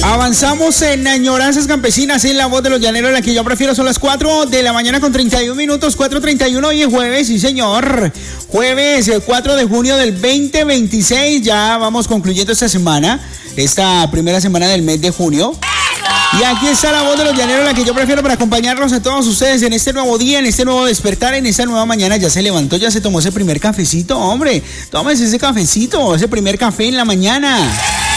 Avanzamos en Añoranzas Campesinas en La Voz de los Llaneros, la que yo prefiero. Son las 4 de la mañana con 31 minutos, 4:31. Hoy es jueves, sí señor. Jueves 4 de junio del 2026. Ya vamos concluyendo esta semana, esta primera semana del mes de junio. Y aquí está La Voz de los Llaneros, la que yo prefiero, para acompañarlos a todos ustedes en este nuevo día, en este nuevo despertar, en esta nueva mañana. Ya se levantó, ya se tomó ese primer cafecito, hombre. Tómese ese cafecito, ese primer café en la mañana.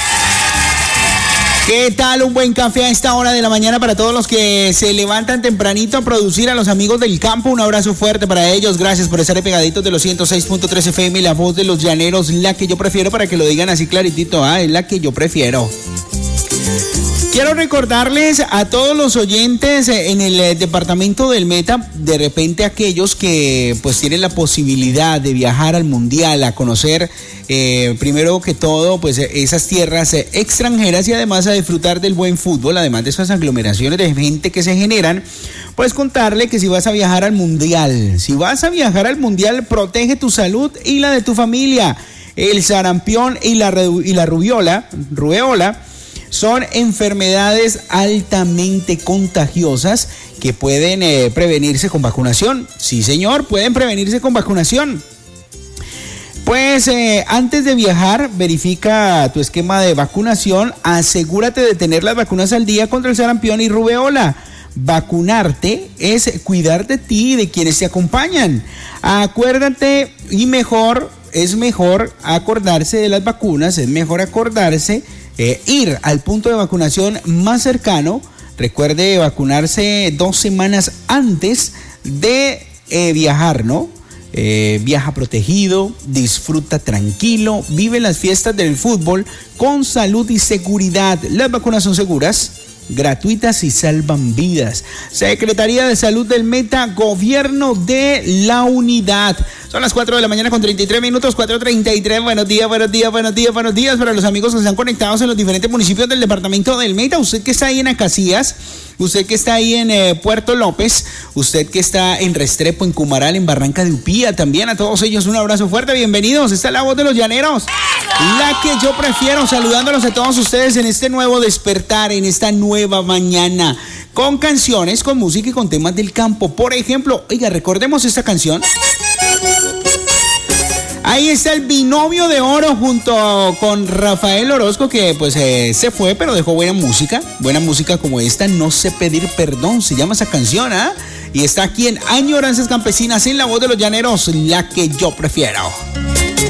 ¿Qué tal un buen café a esta hora de la mañana para todos los que se levantan tempranito a producir, a los amigos del campo? Un abrazo fuerte para ellos. Gracias por estar pegaditos de los 106.3 FM, La Voz de los Llaneros, la que yo prefiero, para que lo digan así claritito. Es la que yo prefiero. Quiero recordarles a todos los oyentes en el departamento del Meta, de repente aquellos que pues tienen la posibilidad de viajar al Mundial, a conocer primero que todo pues esas tierras extranjeras, y además a disfrutar del buen fútbol, además de esas aglomeraciones de gente que se generan. Pues contarle que si vas a viajar al Mundial, protege tu salud y la de tu familia. El sarampión y la rubeola son enfermedades altamente contagiosas que pueden prevenirse con vacunación. Sí, señor, pueden prevenirse con vacunación. Pues antes de viajar, verifica tu esquema de vacunación. Asegúrate de tener las vacunas al día contra el sarampión y rubeola. Vacunarte es cuidar de ti y de quienes te acompañan. Acuérdate, es mejor acordarse de las vacunas, es mejor acordarse ir al punto de vacunación más cercano. Recuerde vacunarse 2 semanas antes de viajar, ¿no? Viaja protegido, disfruta tranquilo, vive las fiestas del fútbol con salud y seguridad. Las vacunas son seguras, gratuitas y salvan vidas. Secretaría de Salud del Meta, Gobierno de la Unidad. Son las 4 de la mañana con 33 minutos, 4:33. Buenos días para los amigos que están conectados en los diferentes municipios del departamento del Meta. Usted que está ahí en Acacías, usted que está ahí en Puerto López, usted que está en Restrepo, en Cumaral, en Barranca de Upía, también a todos ellos un abrazo fuerte, bienvenidos. Esta es La Voz de los Llaneros, la que yo prefiero, saludándolos a todos ustedes en este nuevo despertar, en esta nueva mañana, con canciones, con música y con temas del campo. Por ejemplo, oiga, recordemos esta canción. Ahí está el binomio de oro junto con Rafael Orozco, que pues se fue, pero dejó buena música como esta, No sé pedir perdón, se llama esa canción, y está aquí en Añoranzas Campesinas en La Voz de los Llaneros, la que yo prefiero.